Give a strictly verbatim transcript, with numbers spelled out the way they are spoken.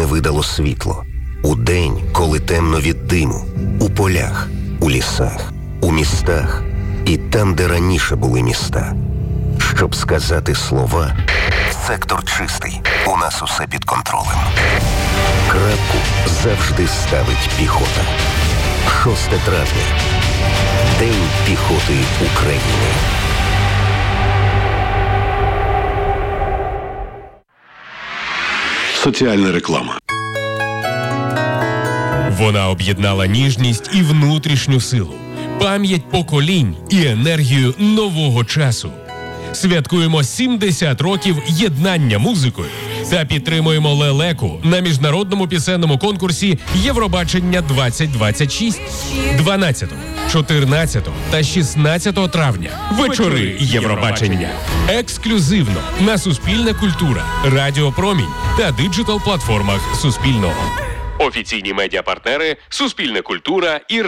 не видало світло. Удень, коли темно від диму. У полях, у лісах, у містах. І там, де раніше були міста. Щоб сказати слова, сектор чистий, у нас усе під контролем. Крапку завжди ставить піхота. шосте травня. День піхоти України. Соціальна реклама. Вона об'єднала ніжність і внутрішню силу, пам'ять поколінь і енергію нового часу. Святкуємо сімдесят років єднання музикою та підтримуємо лелеку на міжнародному пісенному конкурсі Євробачення двадцять двадцять шість дванадцятого, чотирнадцятого та шістнадцятого травня. Вечори Євробачення. Ексклюзивно на Суспільне культура, Радіо Промінь та диджитал-платформах Суспільного. Офіційні медіапартнери Суспільне культура і